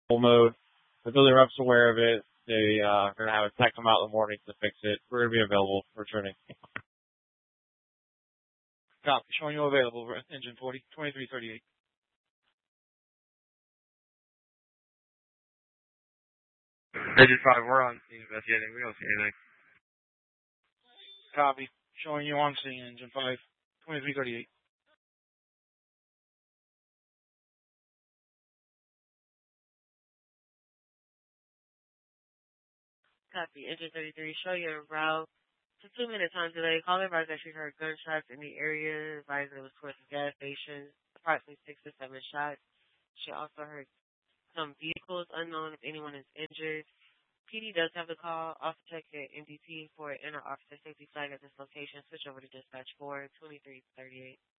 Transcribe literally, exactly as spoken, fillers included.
full mode. Until the rep's aware of it, they uh, are going to have a tech come out in the morning to fix it. We're going to be available for returning. Copy. Showing you available. Engine forty, twenty-three thirty-eight. Engine five, we're on scene investigating. We don't see anything. Copy. Showing you on scene. Engine five, twenty-three thirty-eight. Copy. Engine thirty-three, show your route. It's a two-minute time delay. Caller advised that she heard gunshots in the area. Advised it was towards the gas station. Approximately six to seven shots. She also heard some vehicles unknown if anyone is injured. P D does have the call. Also check your M D T for an inter-officer safety flag at this location. Switch over to dispatch four, twenty-three thirty-eight.